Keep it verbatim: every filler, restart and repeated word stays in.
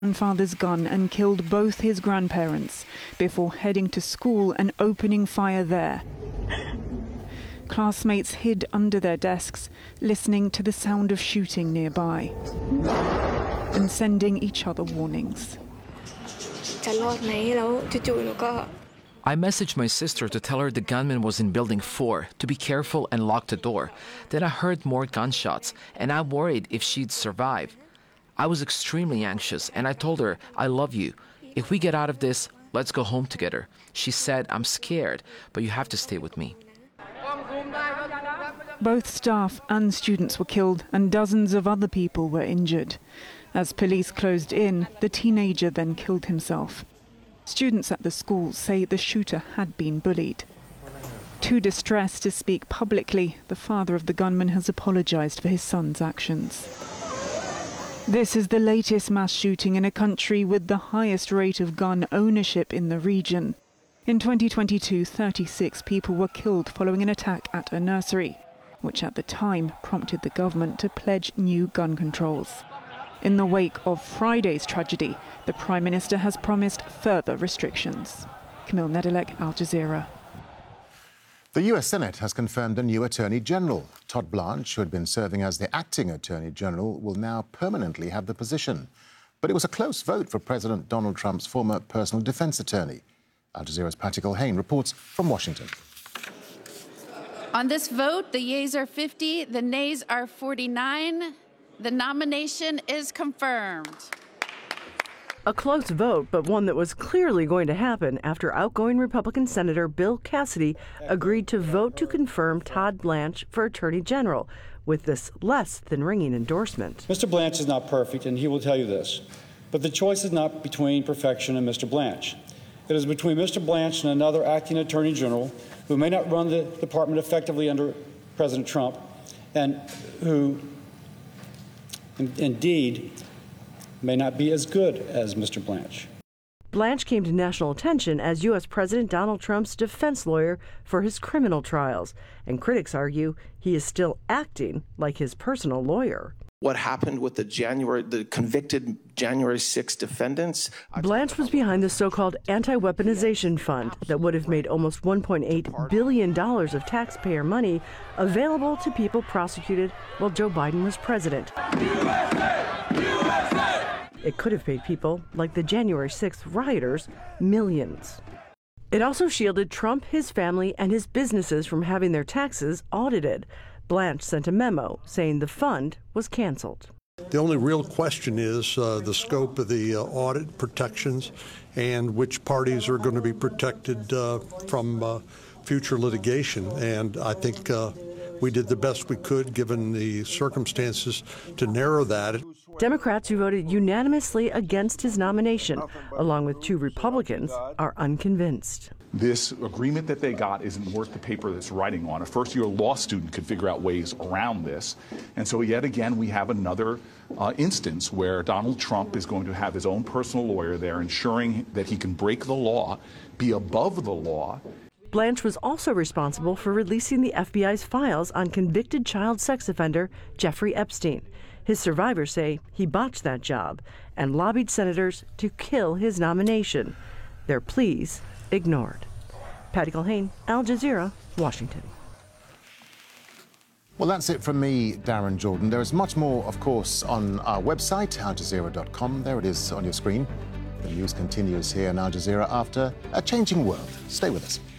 grandfather's gun and killed both his grandparents before heading to school and opening fire there. Classmates hid under their desks, listening to the sound of shooting nearby and sending each other warnings. I messaged my sister to tell her the gunman was in building four, to be careful and lock the door. Then I heard more gunshots, and I worried if she'd survive. I was extremely anxious, and I told her, I love you. If we get out of this, let's go home together. She said, I'm scared, but you have to stay with me. Both staff and students were killed, and dozens of other people were injured. As police closed in, the teenager then killed himself. Students at the school say the shooter had been bullied. Too distressed to speak publicly, the father of the gunman has apologized for his son's actions. This is the latest mass shooting in a country with the highest rate of gun ownership in the region. In twenty twenty-two, thirty-six people were killed following an attack at a nursery, which at the time prompted the government to pledge new gun controls. In the wake of Friday's tragedy, the Prime Minister has promised further restrictions. Camille Nedelec, Al Jazeera. The U S Senate has confirmed a new Attorney General. Todd Blanche, who had been serving as the acting Attorney General, will now permanently have the position. But it was a close vote for President Donald Trump's former personal defense attorney. Al Jazeera's Patty Culhane reports from Washington. On this vote, the yeas are fifty, the nays are forty-nine. The nomination is confirmed. A close vote, but one that was clearly going to happen after outgoing Republican Senator Bill Cassidy agreed to vote to confirm Todd Blanche for Attorney General with this less than ringing endorsement. Mister Blanche is not perfect, and he will tell you this. But the choice is not between perfection and Mister Blanche. It is between Mister Blanche and another acting Attorney General who may not run the department effectively under President Trump and who in- indeed may not be as good as Mister Blanche. Blanche came to national attention as U S. President Donald Trump's defense lawyer for his criminal trials, and critics argue he is still acting like his personal lawyer. What happened with the January, the convicted January sixth defendants? Blanche was behind the so-called anti-weaponization fund that would have made almost one point eight billion dollars of taxpayer money available to people prosecuted while Joe Biden was president. U S A! U S A! It could have paid people, like the January sixth rioters, millions. It also shielded Trump, his family, and his businesses from having their taxes audited. Blanche sent a memo saying the fund was canceled. The only real question is uh, the scope of the uh, audit protections and which parties are going to be protected uh, from uh, future litigation. And I think uh, we did the best we could, given the circumstances, to narrow that. Democrats who voted unanimously against his nomination, along with two Republicans, are unconvinced. This agreement that they got isn't worth the paper that's writing on. A first-year law student could figure out ways around this. And so yet again, we have another uh, instance where Donald Trump is going to have his own personal lawyer there, ensuring that he can break the law, be above the law. Blanche was also responsible for releasing the F B I's files on convicted child sex offender Jeffrey Epstein. His survivors say he botched that job and lobbied senators to kill his nomination. Their pleas ignored. Patty Culhane, Al Jazeera, Washington. Well, that's it from me, Darren Jordan. There is much more, of course, on our website, al jazeera dot com. There it is on your screen. The news continues here in Al Jazeera after a changing world. Stay with us.